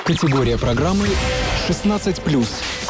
Категория программы 16+.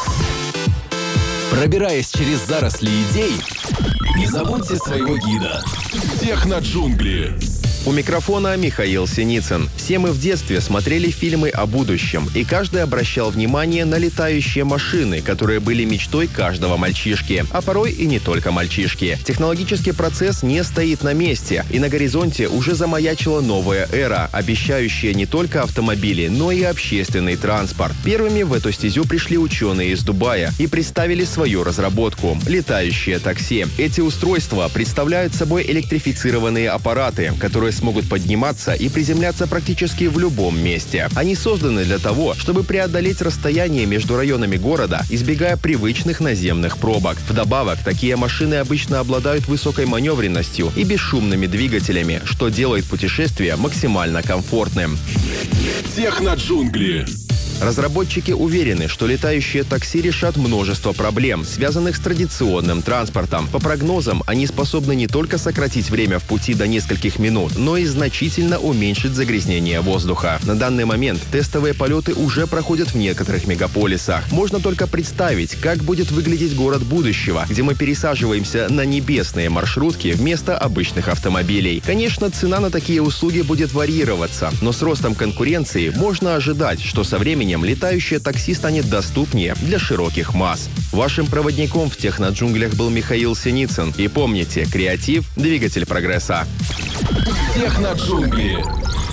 Пробираясь через заросли идей, не забудьте своего гида. Техноджунгли. У микрофона Михаил Синицын. Все мы в детстве смотрели фильмы о будущем, и каждый обращал внимание на летающие машины, которые были мечтой каждого мальчишки, а порой и не только мальчишки. Технологический процесс не стоит на месте, и на горизонте уже замаячила новая эра, обещающая не только автомобили, но и общественный транспорт. Первыми в эту стезю пришли ученые из Дубая и представили свою разработку – летающее такси. Эти устройства представляют собой электрифицированные аппараты, которые смогут подниматься и приземляться практически в любом месте. Они созданы для того, чтобы преодолеть расстояние между районами города, избегая привычных наземных пробок. Вдобавок, такие машины обычно обладают высокой маневренностью и бесшумными двигателями, что делает путешествие максимально комфортным. Техноджунгли. Разработчики уверены, что летающие такси решат множество проблем, связанных с традиционным транспортом. По прогнозам, они способны не только сократить время в пути до нескольких минут, но и значительно уменьшить загрязнение воздуха. На данный момент тестовые полеты уже проходят в некоторых мегаполисах. Можно только представить, как будет выглядеть город будущего, где мы пересаживаемся на небесные маршрутки вместо обычных автомобилей. Конечно, цена на такие услуги будет варьироваться, но с ростом конкуренции можно ожидать, что со временем летающее такси станет доступнее для широких масс. Вашим проводником в техноджунглях был Михаил Синицын. И помните, креатив – двигатель прогресса. Техноджунгли.